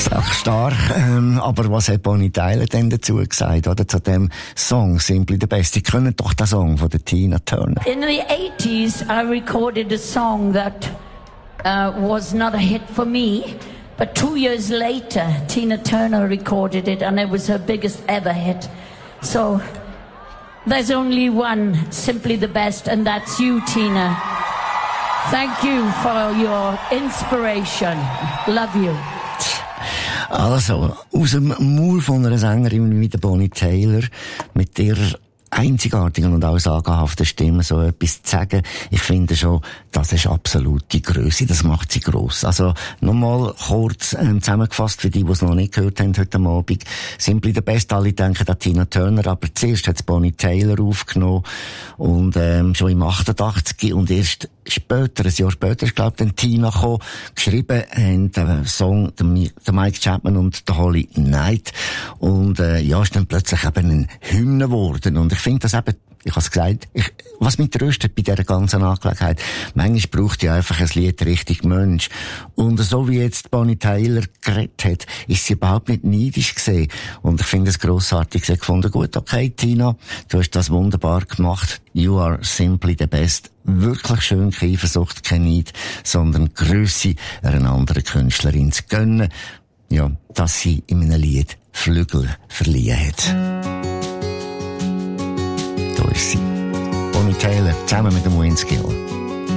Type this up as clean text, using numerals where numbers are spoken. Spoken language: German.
Sag stark. Aber was hat Bonnie Tyler denn dazu gesagt, oder zu dem Song Simply the Best? Die kennen doch den Song von der Tina Turner. In the 80s, I recorded a song that was not a hit for me. But 2 years later, Tina Turner recorded it, and it was her biggest ever hit. So there's only one, Simply the Best, and that's you, Tina. Thank you for your inspiration. Love you. Also, aus dem Maul von einer Sängerin wie der Bonnie Tyler, mit ihrer einzigartigen und auch sagenhaften Stimme so etwas zu sagen, ich finde schon, das ist absolute Grösse, das macht sie gross. Also nochmal kurz zusammengefasst für die es noch nicht gehört haben heute Abend. Simply the Best, alle denken an Tina Turner, aber zuerst hat es Bonnie Tyler aufgenommen und schon im 88 und erst später, ein Jahr später, ist glaube ich dann Tina gekommen, geschrieben haben den Song der Mike Chapman und der Holly Knight und ja, ist dann plötzlich eben ein Hymne geworden und ich finde das eben, ich habe es gesagt, was mich tröstet bei dieser ganzen Angelegenheit, manchmal braucht ja einfach ein Lied richtig Mensch. Und so wie jetzt Bonnie Tyler geredet hat, ist sie überhaupt nicht neidisch gesehen. Und ich finde es grossartig. Sie hat gefunden, gut, okay, Tina, du hast das wunderbar gemacht. You are simply the best. Wirklich schön, keine Eifersucht, kein Neid, sondern Grösse einer anderen Künstlerin zu gönnen. Ja, dass sie in einem Lied Flügel verliehen hat. Da ist sie. Bonnie Tyler, zusammen mit dem Wayne Gill.